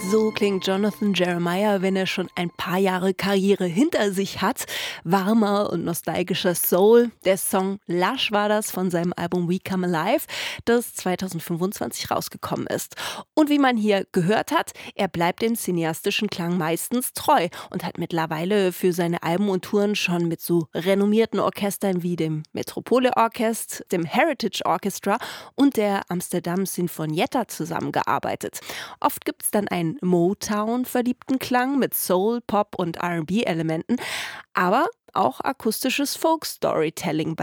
So klingt Jonathan Jeremiah, wenn er schon ein paar Jahre Karriere hinter sich hat. Warmer und nostalgischer Soul. Der Song Lush war das von seinem Album We Come Alive, das 2025 rausgekommen ist. Und wie man hier gehört hat, er bleibt dem cineastischen Klang meistens treu und hat mittlerweile für seine Alben und Touren schon mit so renommierten Orchestern wie dem Metropole Orchest, dem Heritage Orchestra und der Amsterdam Sinfonietta zusammengearbeitet. Oft gibt es dann einen Motown-verliebten Klang mit Soul, Pop und R&B-Elementen, aber auch akustisches Folk-Storytelling